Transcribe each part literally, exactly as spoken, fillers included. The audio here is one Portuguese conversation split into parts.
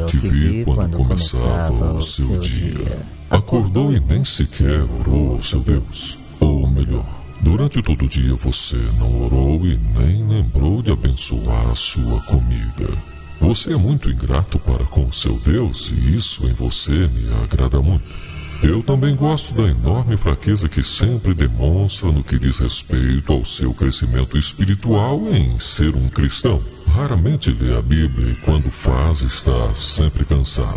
Eu te vi quando começava o seu dia. Acordou e nem sequer orou ao seu Deus. Ou melhor, durante todo o dia você não orou e nem lembrou de abençoar a sua comida. Você é muito ingrato para com o seu Deus e isso em você me agrada muito. Eu também gosto da enorme fraqueza que sempre demonstra no que diz respeito ao seu crescimento espiritual em ser um cristão. Raramente lê a Bíblia e quando faz está sempre cansado.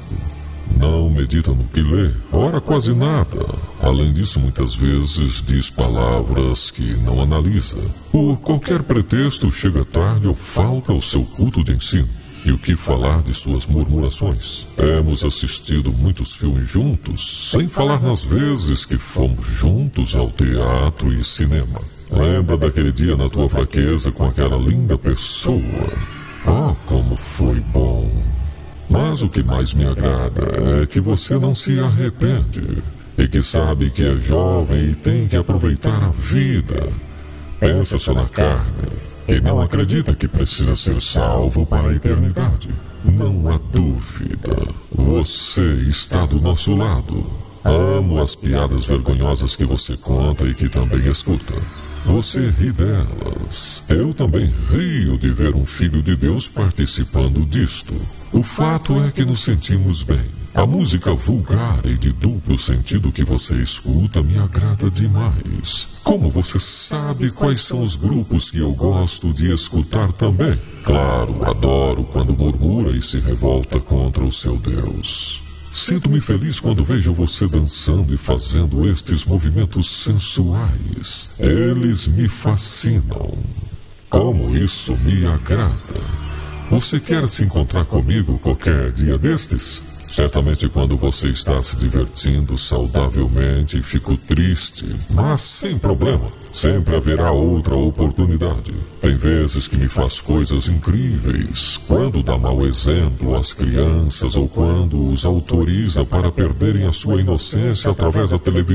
Não medita no que lê, ora quase nada. Além disso, muitas vezes diz palavras que não analisa. Por qualquer pretexto, chega tarde ou falta ao seu culto de ensino. E o que falar de suas murmurações? Temos assistido muitos filmes juntos, sem falar nas vezes que fomos juntos ao teatro e cinema. Lembra daquele dia na tua fraqueza com aquela linda pessoa? Oh, como foi bom! Mas o que mais me agrada é que você não se arrepende e que sabe que é jovem e tem que aproveitar a vida. Pensa só na carne e não acredita que precisa ser salvo para a eternidade. Não há dúvida, você está do nosso lado. Amo as piadas vergonhosas que você conta e que também escuta. Você ri delas. Eu também rio de ver um filho de Deus participando disto. O fato é que nos sentimos bem. A música vulgar e de duplo sentido que você escuta me agrada demais. Como você sabe quais são os grupos que eu gosto de escutar também? Claro, adoro quando murmura e se revolta contra o seu Deus. Sinto-me feliz quando vejo você dançando e fazendo estes movimentos sensuais. Eles me fascinam. Como isso me agrada. Você quer se encontrar comigo qualquer dia destes? Certamente quando você está se divertindo saudavelmente fico triste, mas sem problema. Sempre haverá outra oportunidade. Tem vezes que me faz coisas incríveis, quando dá mau exemplo às crianças ou quando os autoriza para perderem a sua inocência através da televisão.